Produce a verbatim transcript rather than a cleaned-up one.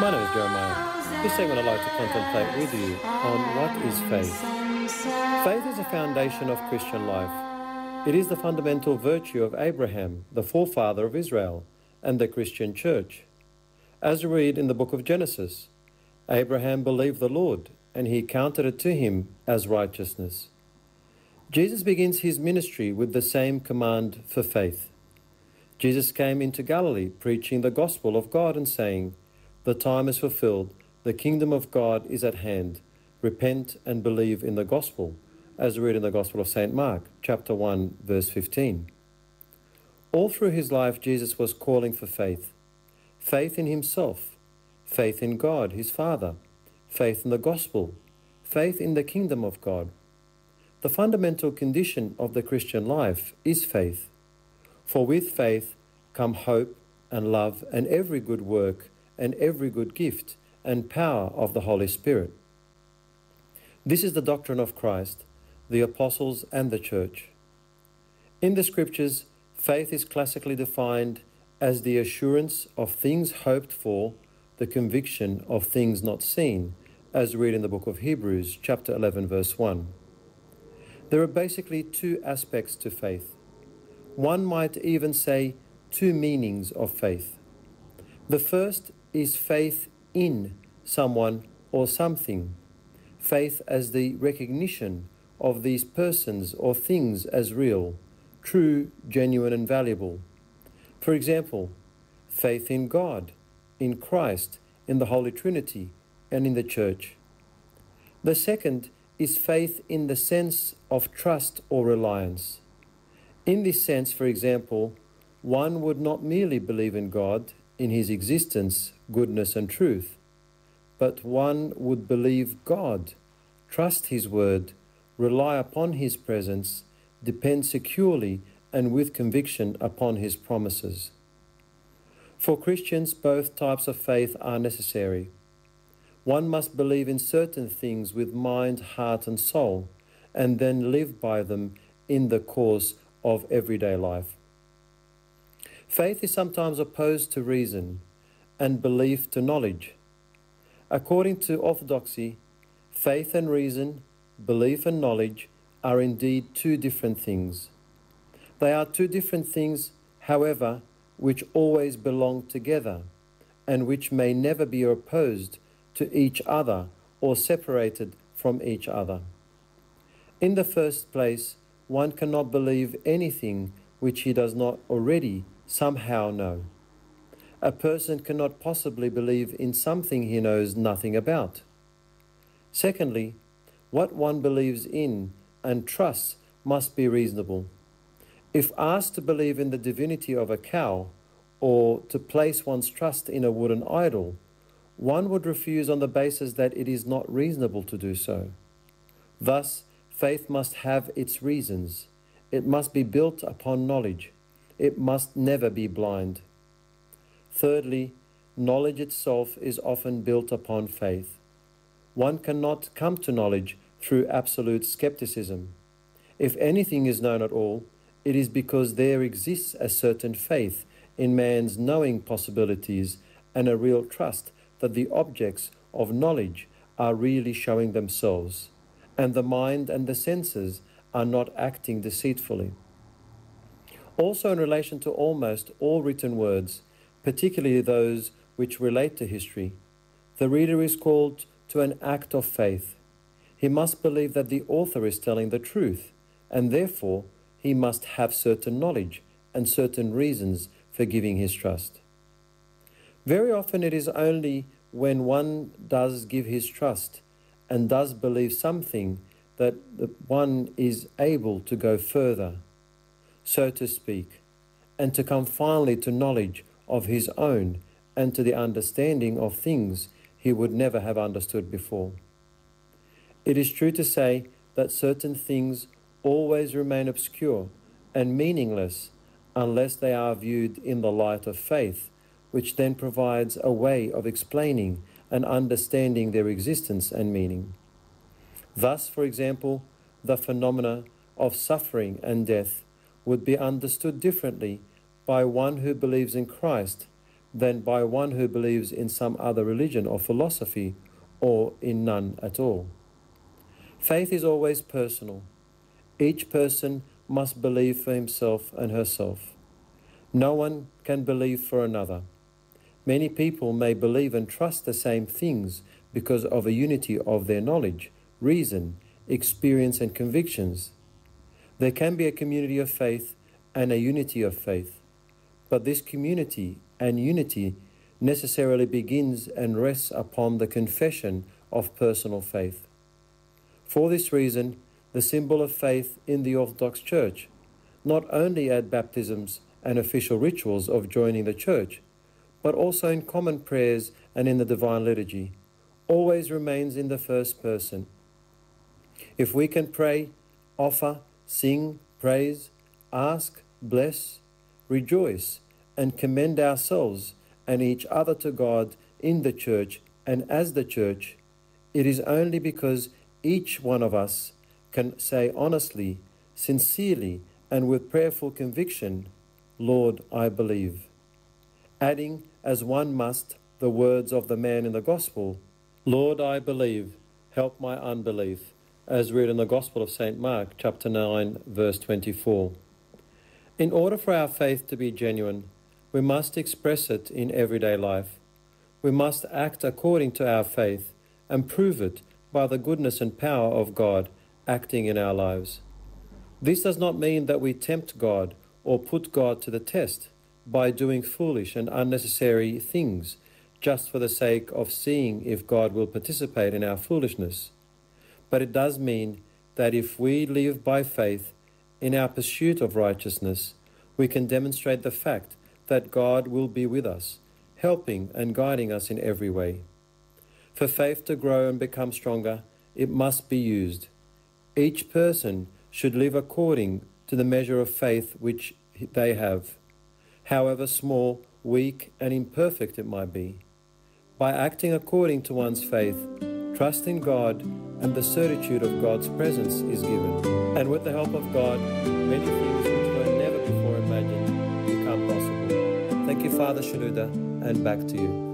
My name is Jeremiah. This segment I'd like to contemplate with you on what is faith. Faith is the foundation of Christian life. It is the fundamental virtue of Abraham, the forefather of Israel, and the Christian church. As we read in the book of Genesis, Abraham believed the Lord, and he counted it to him as righteousness. Jesus begins his ministry with the same command for faith. Jesus came into Galilee preaching the gospel of God and saying, "The time is fulfilled, the kingdom of God is at hand. Repent and believe in the gospel," as we read in the Gospel of Saint Mark, chapter one, verse fifteen. All through his life, Jesus was calling for faith. Faith in himself, faith in God, his Father, faith in the gospel, faith in the kingdom of God. The fundamental condition of the Christian life is faith. For with faith come hope and love and every good work and every good gift and power of the Holy Spirit. This is the doctrine of Christ, the apostles and the church. In the scriptures, faith is classically defined as the assurance of things hoped for, the conviction of things not seen, as we read in the book of Hebrews, chapter eleven, verse one. There are basically two aspects to faith. One might even say two meanings of faith. The first is faith in someone or something, faith as the recognition of these persons or things as real, true, genuine, and valuable. For example, faith in God, in Christ, in the Holy Trinity, and in the Church. The second is faith in the sense of trust or reliance. In this sense, for example, one would not merely believe in God, in his existence, goodness, and truth, but one would believe God, trust his word, rely upon his presence, depend securely and with conviction upon his promises. For Christians, both types of faith are necessary. One must believe in certain things with mind, heart, and soul, and then live by them in the course of everyday life. Faith is sometimes opposed to reason, and belief to knowledge. According to orthodoxy, faith and reason, belief and knowledge are indeed two different things. They are two different things, however, which always belong together, and which may never be opposed to each other or separated from each other. In the first place, one cannot believe anything which he does not already somehow know. A person cannot possibly believe in something he knows nothing about. Secondly, what one believes in and trusts must be reasonable. If asked to believe in the divinity of a cow or to place one's trust in a wooden idol, one would refuse on the basis that it is not reasonable to do so. Thus, faith must have its reasons. It must be built upon knowledge. It must never be blind. Thirdly, knowledge itself is often built upon faith. One cannot come to knowledge through absolute skepticism. If anything is known at all, it is because there exists a certain faith in man's knowing possibilities and a real trust that the objects of knowledge are really showing themselves, and the mind and the senses are not acting deceitfully. Also, in relation to almost all written words, particularly those which relate to history, the reader is called to an act of faith. He must believe that the author is telling the truth, and therefore he must have certain knowledge and certain reasons for giving his trust. Very often it is only when one does give his trust and does believe something that one is able to go further, so to speak, and to come finally to knowledge of his own and to the understanding of things he would never have understood before. It is true to say that certain things always remain obscure and meaningless unless they are viewed in the light of faith, which then provides a way of explaining and understanding their existence and meaning. Thus, for example, the phenomena of suffering and death would be understood differently by one who believes in Christ than by one who believes in some other religion or philosophy, or in none at all. Faith is always personal. Each person must believe for himself and herself. No one can believe for another. Many people may believe and trust the same things because of a unity of their knowledge, reason, experience and convictions. There can be a community of faith and a unity of faith, but this community and unity necessarily begins and rests upon the confession of personal faith. For this reason, the symbol of faith in the Orthodox Church, not only at baptisms and official rituals of joining the Church, but also in common prayers and in the Divine Liturgy, always remains in the first person. If we can pray, offer, sing, praise, ask, bless, rejoice, and commend ourselves and each other to God in the Church and as the Church, it is only because each one of us can say honestly, sincerely, and with prayerful conviction, Lord, I believe. Adding, as one must, the words of the man in the Gospel, Lord, I believe, help my unbelief, as read in the Gospel of Saint Mark, chapter nine, verse twenty-four. In order for our faith to be genuine, we must express it in everyday life. We must act according to our faith and prove it by the goodness and power of God acting in our lives. This does not mean that we tempt God or put God to the test by doing foolish and unnecessary things just for the sake of seeing if God will participate in our foolishness. But it does mean that if we live by faith in our pursuit of righteousness, we can demonstrate the fact that God will be with us, helping and guiding us in every way. For faith to grow and become stronger, it must be used. Each person should live according to the measure of faith which they have, however small, weak, and imperfect it might be. By acting according to one's faith, trust in God and the certitude of God's presence is given. And with the help of God, many things which were never before imagined become possible. Thank you, Father Shenouda, and back to you.